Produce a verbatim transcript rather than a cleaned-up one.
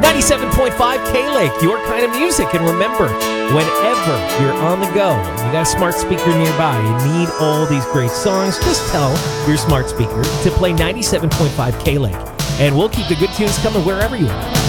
ninety-seven point five K-Lake, your kind of music. And remember, whenever you're on the go, you got a smart speaker nearby, you need all these great songs, just tell your smart speaker to play ninety-seven point five K-Lake. And we'll keep the good tunes coming wherever you are.